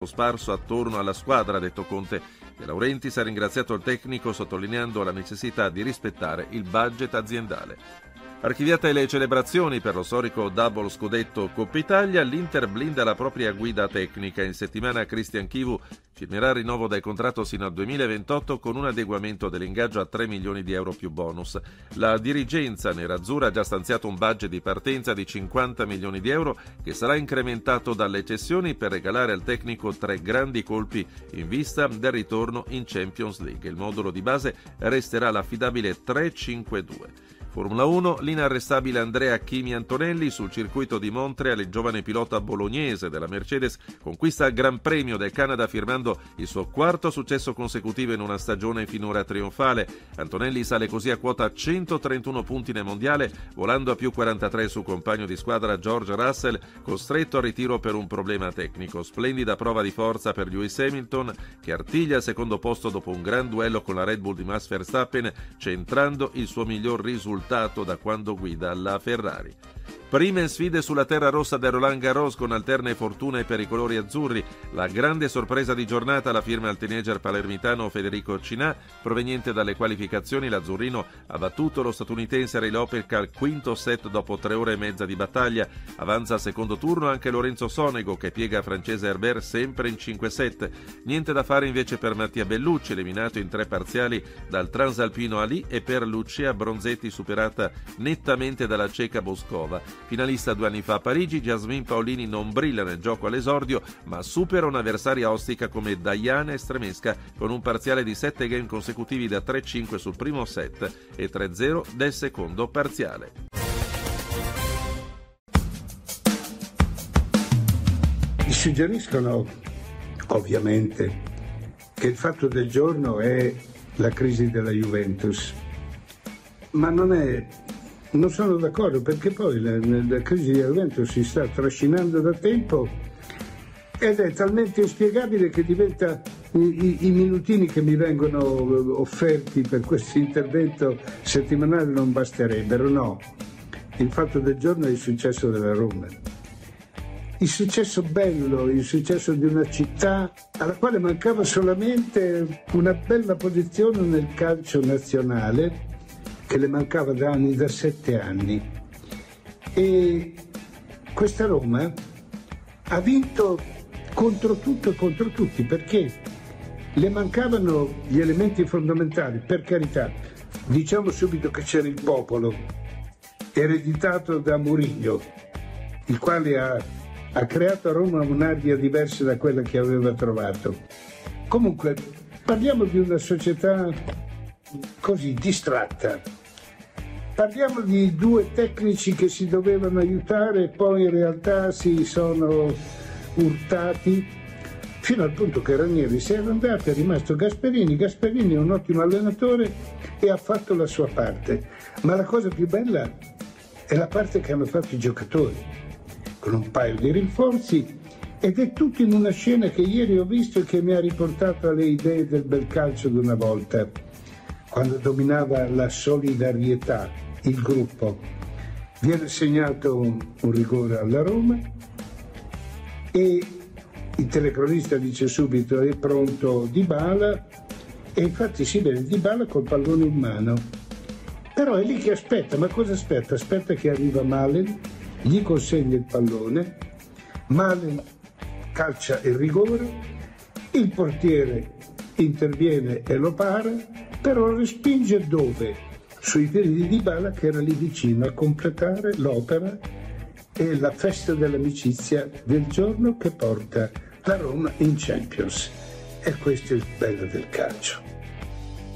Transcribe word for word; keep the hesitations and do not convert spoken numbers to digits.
sparso attorno alla squadra, ha detto Conte. De Laurentiis ha ringraziato il tecnico sottolineando la necessità di rispettare il budget aziendale. Archiviate le celebrazioni per lo storico double scudetto Coppa Italia, l'Inter blinda la propria guida tecnica. In settimana Christian Chivu firmerà il rinnovo del contratto sino al duemilaventotto con un adeguamento dell'ingaggio a tre milioni di euro più bonus. La dirigenza nerazzurra ha già stanziato un budget di partenza di cinquanta milioni di euro che sarà incrementato dalle cessioni per regalare al tecnico tre grandi colpi in vista del ritorno in Champions League. Il modulo di base resterà l'affidabile tre cinque due. Formula uno, l'inarrestabile Andrea Kimi Antonelli sul circuito di Montreal, il giovane pilota bolognese della Mercedes conquista il Gran Premio del Canada firmando il suo quarto successo consecutivo in una stagione finora trionfale. Antonelli sale così a quota centotrentuno punti nel mondiale, volando a più quarantatré sul compagno di squadra George Russell, costretto al ritiro per un problema tecnico. Splendida prova di forza per Lewis Hamilton, che artiglia il secondo posto dopo un gran duello con la Red Bull di Max Verstappen, centrando il suo miglior risultato da quando guida la Ferrari. Prime sfide sulla terra rossa del Roland Garros con alterne fortune per i colori azzurri. La grande sorpresa di giornata la firma al teenager palermitano Federico Cinà, proveniente dalle qualificazioni. L'azzurrino ha battuto lo statunitense Ray Lopelka al quinto set dopo tre ore e mezza di battaglia. Avanza al secondo turno anche Lorenzo Sonego, che piega francese Herbert sempre in cinque set. Niente da fare invece per Mattia Bellucci, eliminato in tre parziali dal transalpino Ali, e per Lucia Bronzetti, superata nettamente dalla ceca Boscova. Finalista due anni fa a Parigi, Jasmine Paolini non brilla nel gioco all'esordio, ma supera un'avversaria ostica come Diana Estremesca con un parziale di sette game consecutivi da tre cinque sul primo set e tre zero del secondo parziale. Mi suggeriscono, ovviamente, che il fatto del giorno è la crisi della Juventus, ma non è... Non sono d'accordo, perché poi la, la crisi della Juventus si sta trascinando da tempo ed è talmente inspiegabile che diventa i, i, i minutini che mi vengono offerti per questo intervento settimanale non basterebbero. No, il fatto del giorno è il successo della Roma, il successo bello, il successo di una città alla quale mancava solamente una bella posizione nel calcio nazionale, che le mancava da anni, da sette anni. E questa Roma ha vinto contro tutto e contro tutti, perché le mancavano gli elementi fondamentali. Per carità, diciamo subito che c'era il popolo, ereditato da Mourinho, il quale ha, ha creato a Roma un'aria diversa da quella che aveva trovato. Comunque, parliamo di una società così distratta. Parliamo di due tecnici che si dovevano aiutare e poi in realtà si sono urtati, fino al punto che Ranieri se n'è andato, è rimasto Gasperini. Gasperini è un ottimo allenatore e ha fatto la sua parte, ma la cosa più bella è la parte che hanno fatto i giocatori, con un paio di rinforzi, ed è tutto in una scena che ieri ho visto e che mi ha riportato alle idee del bel calcio di una volta, quando dominava la solidarietà, il gruppo. Viene segnato un, un rigore alla Roma e il telecronista dice subito è pronto Dybala, e infatti si vede Dybala col pallone in mano, però è lì che aspetta. Ma cosa aspetta? Aspetta che arriva Malen, gli consegna il pallone, Malen calcia il rigore, il portiere interviene e lo para, però respinge dove? Sui piedi di Dybala, che era lì vicino a completare l'opera e la festa dell'amicizia del giorno che porta la Roma in Champions. E questo è il bello del calcio.